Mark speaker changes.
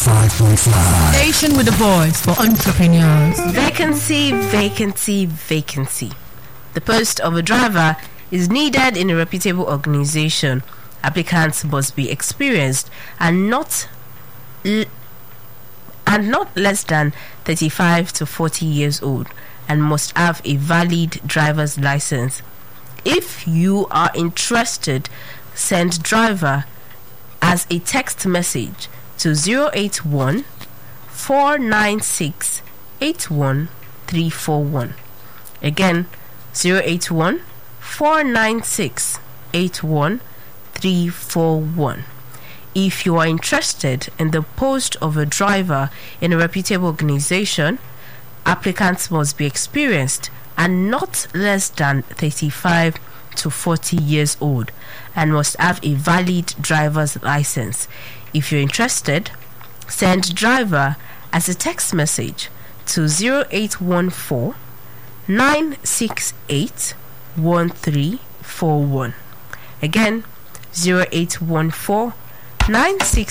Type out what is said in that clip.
Speaker 1: 105.5.
Speaker 2: Station with a voice for entrepreneurs.
Speaker 3: Vacancy, vacancy, vacancy. The post of a driver is needed in a reputable organization. Applicants must be experienced and not less than 35 to 40 years old, and must have a valid driver's license. If you are interested, send driver as a text message to 081 496 81341. Again, 081 496 81341. If you are interested in the post of a driver in a reputable organization, applicants must be experienced and not less than 35 to 40 years old, and must have a valid driver's license. If you're interested, send driver as a text message to 0814 968 1341. Again, 0814 968